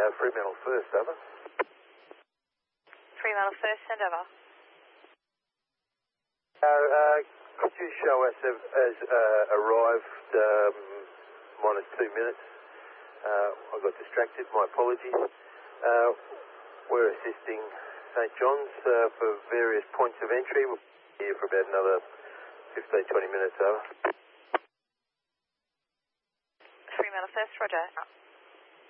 Fremantle first, over. Fremantle first, send over. Could you show us as arrived minus 2 minutes? I got distracted, my apologies. We're assisting St John's for various points of entry. We'll be here for about another 15-20 minutes, over. Fremantle first, roger.